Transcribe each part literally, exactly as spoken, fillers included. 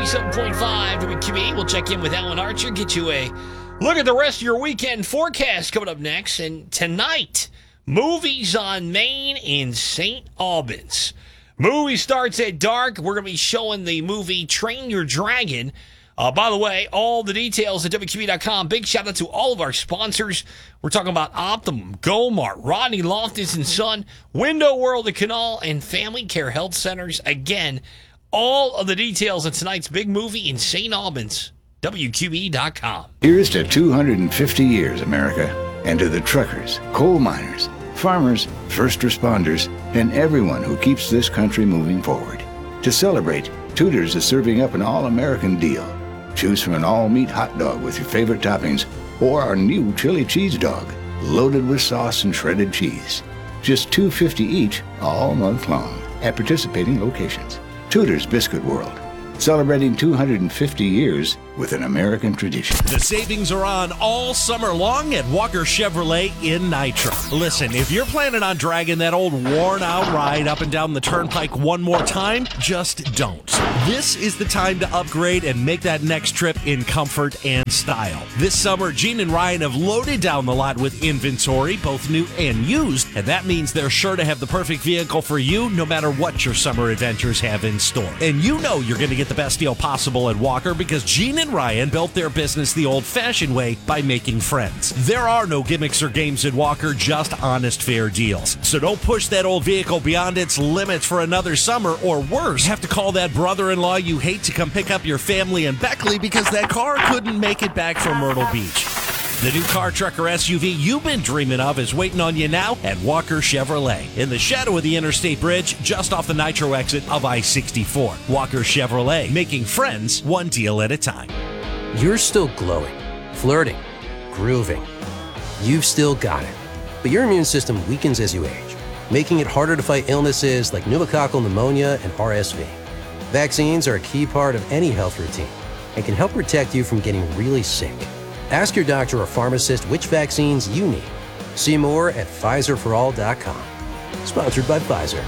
ninety-seven point five W Q B. We'll check in with Alan Archer, get you a look at the rest of your weekend forecast coming up next. And tonight, Movies on Main in Saint Albans. Movie starts at dark. We're going to be showing the movie Train Your Dragon. Uh, by the way, all the details at W Q B dot com. Big shout out to all of our sponsors. We're talking about Optimum, Gomart, Rodney Loftus and Son, Window World of Canal, and Family Care Health Centers. Again, all of the details of tonight's big movie in Saint Albans. W Q B dot com. Here's to two hundred fifty years, America, and to the truckers, coal miners, farmers, first responders, and everyone who keeps this country moving forward. To celebrate, Tudor's is serving up an all-American deal. Choose from an all-meat hot dog with your favorite toppings or our new chili cheese dog, loaded with sauce and shredded cheese. Just two dollars and fifty cents each all month long at participating locations. Tudor's Biscuit World, celebrating two hundred fifty years with an American tradition. The savings are on all summer long at Walker Chevrolet in Nitro. Listen, if you're planning on dragging that old worn-out ride up and down the turnpike one more time, just don't. This is the time to upgrade and make that next trip in comfort and style. This summer, Gene and Ryan have loaded down the lot with inventory, both new and used, and that means they're sure to have the perfect vehicle for you no matter what your summer adventures have in store. And you know you're going to get the best deal possible at Walker because Gene and Ryan built their business the old-fashioned way by making friends. There are no gimmicks or games at Walker, just honest, fair deals. So don't push that old vehicle beyond its limits for another summer, or worse, have to call that brother-in-law you hate to come pick up your family in Beckley because that car couldn't make it back from Myrtle Beach. The new car, truck, or S U V you've been dreaming of is waiting on you now at Walker Chevrolet in the shadow of the Interstate Bridge just off the Nitro exit of I sixty-four. Walker Chevrolet, making friends one deal at a time. You're still glowing, flirting, grooving. You've still got it. But your immune system weakens as you age, making it harder to fight illnesses like pneumococcal pneumonia and R S V. Vaccines are a key part of any health routine and can help protect you from getting really sick. Ask your doctor or pharmacist which vaccines you need. See more at Pfizer for all dot com. Sponsored by Pfizer.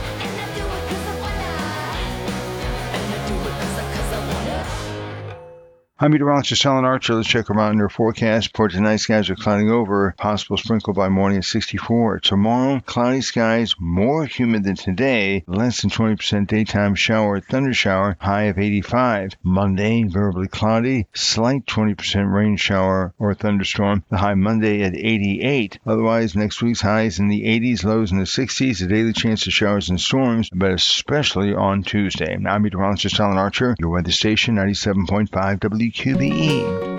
I'm meteorologist Alan Archer. Let's check around your forecast. For tonight, skies are clouding over. Possible sprinkle by morning at sixty-four. Tomorrow, cloudy skies, more humid than today. Less than twenty percent daytime shower, thunder shower, high of eighty-five. Monday, variably cloudy, slight twenty percent rain shower or thunderstorm. The high Monday at eighty-eight. Otherwise, next week's highs in the eighties, lows in the sixties. A daily chance of showers and storms, but especially on Tuesday. I'm meteorologist Alan Archer, your weather station, ninety-seven point five W Q B E.